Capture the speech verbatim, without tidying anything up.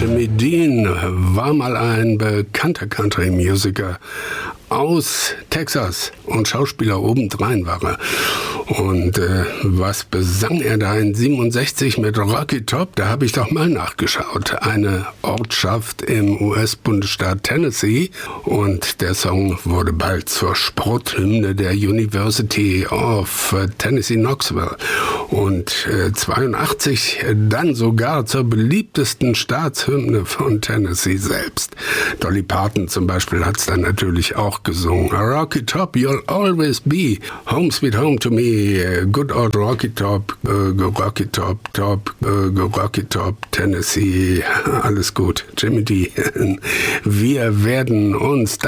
Jimmy Dean war mal ein bekannter Country-Musiker aus Texas und Schauspieler obendrein war er. Und äh, was besang er da in siebenundsechzig mit Rocky Top? Da habe ich doch mal nachgeschaut. Eine Ortschaft im U S-Bundesstaat Tennessee. Und der Song wurde bald zur Sporthymne der University of Tennessee Knoxville. Und äh, zweiundachtzig dann sogar zur beliebtesten Staatshymne von Tennessee selbst. Dolly Parton zum Beispiel hat es dann natürlich auch gesungen. Rocky Top, you'll always be home sweet home to me. Good old Rocky Top, äh, Rocky Top, Top, äh, Rocky Top, Tennessee. Alles gut. Jimmy Dean. Wir werden uns